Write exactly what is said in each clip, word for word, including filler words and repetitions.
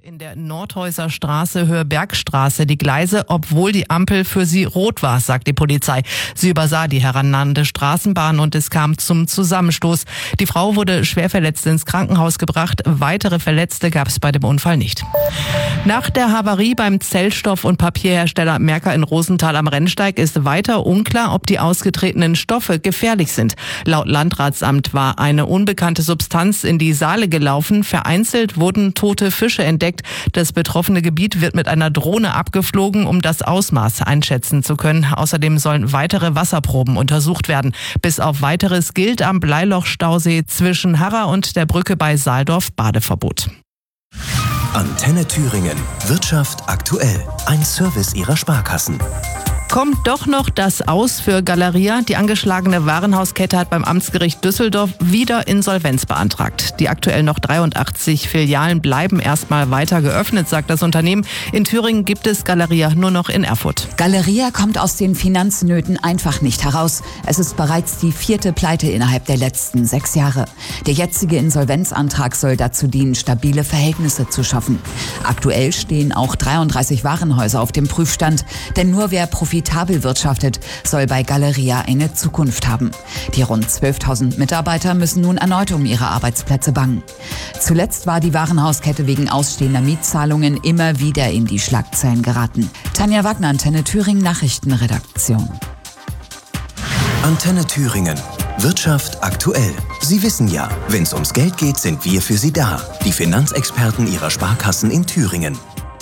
in der Nordhäuser Straße, Höhe Bergstraße, die Gleise, obwohl die Ampel für sie rot war, sagt die Polizei. Sie übersah die herannahende Straßenbahn und es kam zum Zusammenstoß. Die Frau wurde schwer verletzt ins Krankenhaus gebracht. Weitere Verletzte gab es bei dem Unfall nicht. Nach der Havarie beim Zellstoff- und Papierhersteller Merker in Rosenthal am Rennsteig ist weiter unklar, ob die ausgetretenen Stoffe gefährlich sind. Laut Landratsamt war eine unbekannte Substanz in die Saale gelaufen. Vereinzelt wurden tote Fische entdeckt. Das betroffene Gebiet wird mit einer Drohne abgeflogen, um das Ausmaß einschätzen zu können. Außerdem sollen weitere Wasserproben untersucht werden. Bis auf Weiteres gilt am Bleilochstausee zwischen Harra und der Brücke bei Saaldorf Badeverbot. Antenne Thüringen. Wirtschaft aktuell. Ein Service Ihrer Sparkassen. Kommt doch noch das Aus für Galeria. Die angeschlagene Warenhauskette hat beim Amtsgericht Düsseldorf wieder Insolvenz beantragt. Die aktuell noch dreiundachtzig Filialen bleiben erstmal weiter geöffnet, sagt das Unternehmen. In Thüringen gibt es Galeria nur noch in Erfurt. Galeria kommt aus den Finanznöten einfach nicht heraus. Es ist bereits die vierte Pleite innerhalb der letzten sechs Jahre. Der jetzige Insolvenzantrag soll dazu dienen, stabile Verhältnisse zu schaffen. Aktuell stehen auch dreiunddreißig Warenhäuser auf dem Prüfstand, denn nur wer profitabel wirtschaftet, soll bei Galeria eine Zukunft haben. Die rund zwölftausend Mitarbeiter müssen nun erneut um ihre Arbeitsplätze bangen. Zuletzt war die Warenhauskette wegen ausstehender Mietzahlungen immer wieder in die Schlagzeilen geraten. Tanja Wagner, Antenne Thüringen, Nachrichtenredaktion. Antenne Thüringen. Wirtschaft aktuell. Sie wissen ja, wenn es ums Geld geht, sind wir für Sie da. Die Finanzexperten Ihrer Sparkassen in Thüringen.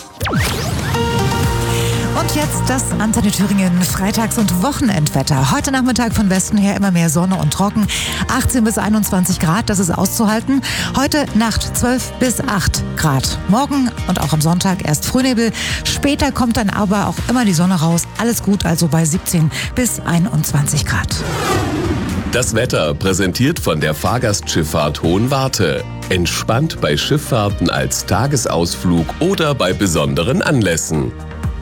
Und jetzt das Antenne Thüringen Freitags- und Wochenendwetter. Heute Nachmittag von Westen her immer mehr Sonne und trocken. achtzehn bis einundzwanzig Grad, das ist auszuhalten. Heute Nacht zwölf bis acht Grad. Morgen und auch am Sonntag erst Frühnebel. Später kommt dann aber auch immer die Sonne raus. Alles gut, also bei siebzehn bis einundzwanzig Grad. Das Wetter präsentiert von der Fahrgastschifffahrt Hohenwarte. Entspannt bei Schifffahrten als Tagesausflug oder bei besonderen Anlässen.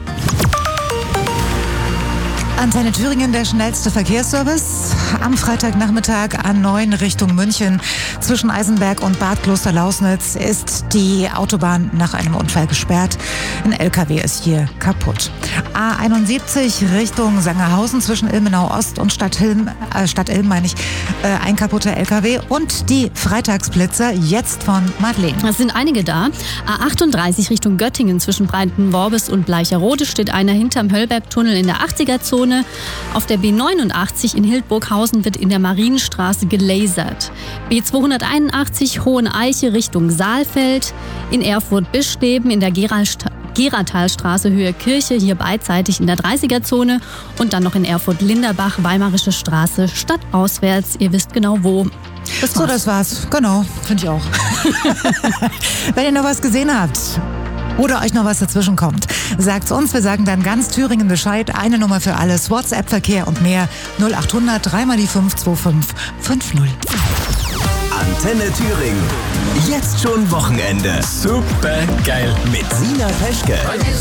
Antenne Thüringen, der schnellste Verkehrsservice. Am Freitagnachmittag A neun Richtung München. Zwischen Eisenberg und Bad Klosterlausnitz ist die Autobahn nach einem Unfall gesperrt. Ein L K W ist hier kaputt. A einundsiebzig Richtung Sangerhausen zwischen Ilmenau Ost und Stadt Ilm, äh, Stadt Ilm meine ich, äh, ein kaputter L K W. Und die Freitagsblitzer jetzt von Madeleine. Es sind einige da. A achtunddreißig Richtung Göttingen zwischen Breitenworbis und Bleicherode steht einer hinterm Höllbergtunnel in der achtziger-Zone. Auf der B neunundachtzig in Hildburghausen wird in der Marienstraße gelasert. B zweihunderteinundachtzig Hoheneiche Richtung Saalfeld. In Erfurt-Bischleben in der Geralst- Geratalstraße Höhe Kirche, hier beidseitig in der dreißiger-Zone. Und dann noch in Erfurt-Linderbach, Weimarische Straße, stadtauswärts. Ihr wisst genau wo. Das so, das war's. Genau, finde ich auch. Wenn ihr noch was gesehen habt oder euch noch was dazwischen kommt, sagt's uns. Wir sagen dann ganz Thüringen Bescheid. Eine Nummer für alles. WhatsApp-Verkehr und mehr. null achthundert drei mal die fünf zwei fünf fünf null. Antenne Thüringen. Jetzt schon Wochenende. Super geil. Mit Sina Peschke.